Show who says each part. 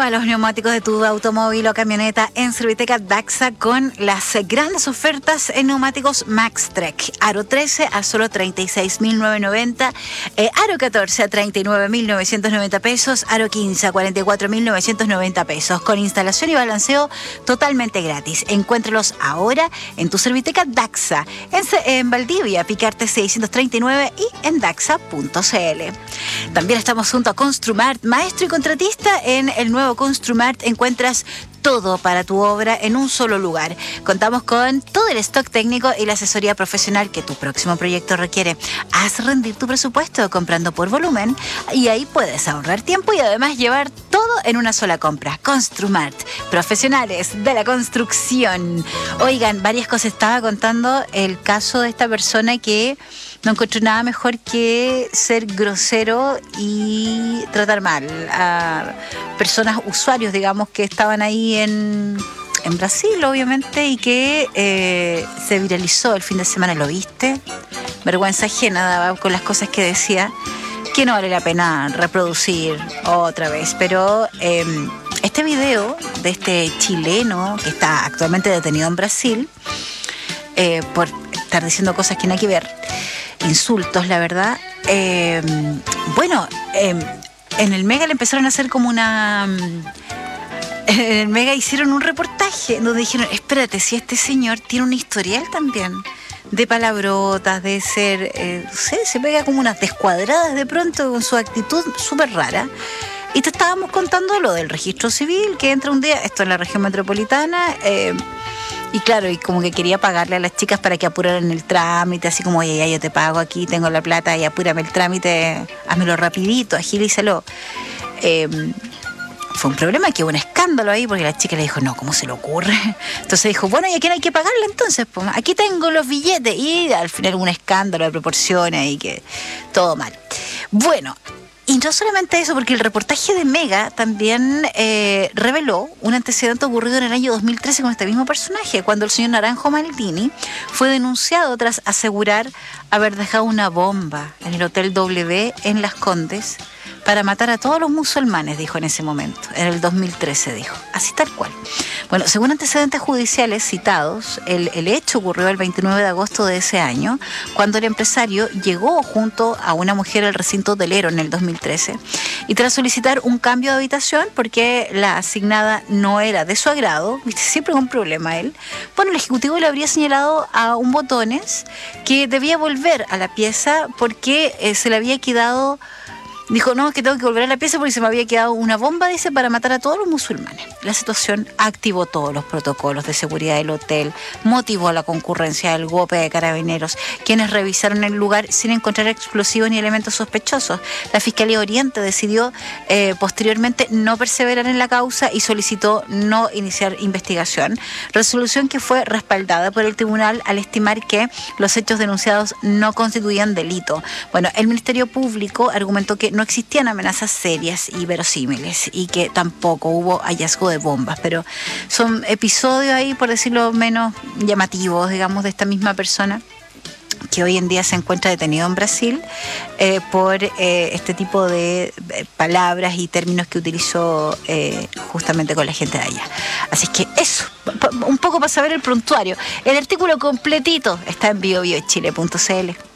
Speaker 1: Renueva los neumáticos de tu automóvil o camioneta en Serviteca Daxa con las grandes ofertas en neumáticos Maxtrek. Aro 13 a solo 36.990, Aro 14 a 39.990 pesos, Aro 15 a 44.990 pesos, con instalación y balanceo totalmente gratis. Encuéntralos ahora en tu Serviteca Daxa, en Valdivia, Picarte 639 y en daxa.cl. También estamos junto a Construmart, maestro y contratista. En el nuevo Construmart encuentras todo para tu obra en un solo lugar. Contamos con todo el stock técnico y la asesoría profesional que tu próximo proyecto requiere. Haz rendir tu presupuesto comprando por volumen y ahí puedes ahorrar tiempo y además llevar todo en una sola compra. Construmart, profesionales de la construcción. Oigan, varias cosas. Estaba contando el caso de esta persona que no encuentro nada mejor que ser grosero y tratar mal a personas, usuarios, digamos, que estaban ahí en Brasil, obviamente, y que se viralizó el fin de semana. ¿Lo viste? Vergüenza ajena daba con las cosas que decía, que no vale la pena reproducir otra vez. Pero este video de este chileno que está actualmente detenido en Brasil por estar diciendo cosas que no hay que ver, insultos, la verdad. Bueno, en el Mega le empezaron a hacer como una... En el Mega hicieron un reportaje donde dijeron, espérate, si este señor tiene un historial también de palabrotas, de ser, no sé, se pega como unas descuadradas de pronto con su actitud súper rara. Y te estábamos contando lo del registro civil, que entra un día, esto en la región metropolitana, y claro, y como que quería pagarle a las chicas para que apuraran el trámite, así como, oye, ya yo te pago aquí, tengo la plata, y apúrame el trámite, házmelo rapidito, agilízalo. Fue un problema, que hubo un escándalo ahí, porque la chica le dijo, no, ¿cómo se le ocurre? Entonces dijo, bueno, ¿y a quién hay que pagarle entonces? Pues aquí tengo los billetes. Y al final hubo un escándalo de proporciones y que todo mal. Bueno, y no solamente eso, porque el reportaje de Mega también reveló un antecedente ocurrido en el año 2013 con este mismo personaje, cuando el señor Naranjo Maldini fue denunciado tras asegurar haber dejado una bomba en el Hotel W en Las Condes para matar a todos los musulmanes, dijo en ese momento, en el 2013 dijo, así tal cual. Bueno, según antecedentes judiciales citados, el hecho ocurrió el 29 de agosto de ese año, cuando el empresario llegó junto a una mujer al recinto hotelero en el 2013, y tras solicitar un cambio de habitación, porque la asignada no era de su agrado, viste, siempre con un problema él, bueno, el ejecutivo le habría señalado a un botones que debía volver a la pieza porque se le había quedado... Dijo, no, es que tengo que volver a la pieza porque se me había quedado una bomba, dice, para matar a todos los musulmanes. La situación activó todos los protocolos de seguridad del hotel, motivó la concurrencia del GOPE de Carabineros, quienes revisaron el lugar sin encontrar explosivos ni elementos sospechosos. La Fiscalía Oriente decidió posteriormente no perseverar en la causa y solicitó no iniciar investigación. Resolución que fue respaldada por el tribunal al estimar que los hechos denunciados no constituían delito. Bueno, el Ministerio Público argumentó que no existían amenazas serias y verosímiles y que tampoco hubo hallazgo de bombas, pero son episodios ahí, por decirlo menos llamativos, digamos, de esta misma persona que hoy en día se encuentra detenido en Brasil por este tipo de palabras y términos que utilizó justamente con la gente de allá. Así que eso, un poco para saber el prontuario. El artículo completito está en biobiochile.cl.